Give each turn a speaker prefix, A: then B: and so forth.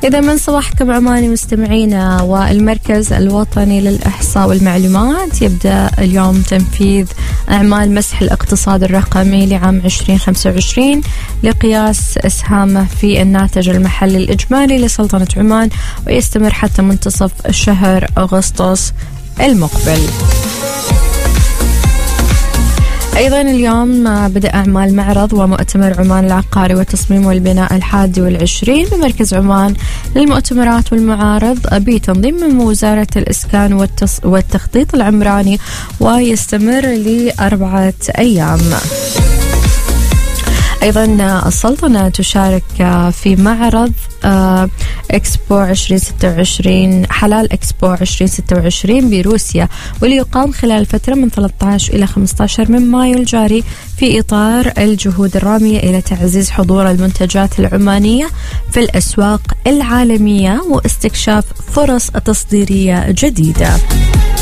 A: إذا من صباحكم عماني مستمعينا، والمركز الوطني للإحصاء والمعلومات يبدأ اليوم تنفيذ أعمال مسح الاقتصاد الرقمي لعام 2025 لقياس إسهامه في الناتج المحلي الإجمالي لسلطنة عمان، ويستمر حتى منتصف شهر أغسطس المقبل. أيضا اليوم بدأ أعمال معرض ومؤتمر عمان العقاري والتصميم والبناء الحادي والعشرين بمركز عمان للمؤتمرات والمعارض بتنظيم من وزارة الإسكان والتخطيط العمراني، ويستمر ل4 أيام. أيضا السلطنة تشارك في معرض إكسبو 2026 حلال إكسبو 2026 بروسيا، واللي يقام خلال الفترة من 13 إلى 15 من مايو الجاري في إطار الجهود الرامية إلى تعزيز حضور المنتجات العمانية في الأسواق العالمية واستكشاف فرص تصديرية جديدة.